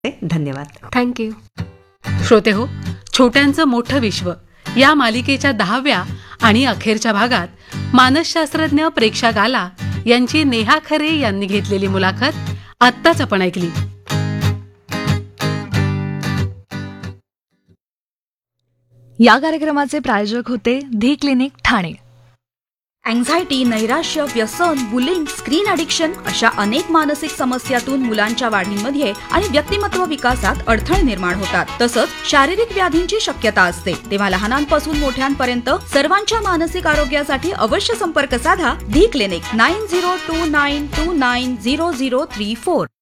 धन्यवाद. थँक्यू. श्रोते हो, छोट्यांचं मोठं विश्व या मालिकेच्या 10व्या आणि अखेरच्या भागात मानसशास्त्रज्ञ प्रेक्षा गाला यांची नेहा खरे यांनी घेतलेली मुलाखत आत्ताच आपण ऐकली. या कार्यक्रमाचे प्रायोजक होते धी क्लिनिक ठाणे. अँझायटी, नैराश्य, व्यसन, बुलिंग, स्क्रीन ॲडिक्शन अशा अनेक मानसिक समस्यातून मुलांच्या वाढीमध्ये आणि व्यक्तिमत्व विकासात अडथळे निर्माण होतात. तसंच शारीरिक व्याधींची शक्यता असते. तेव्हा लहानांपासून मोठ्यांपर्यंत सर्वांच्या मानसिक आरोग्यासाठी अवश्य संपर्क साधा धी क्लिनिक 9029290034.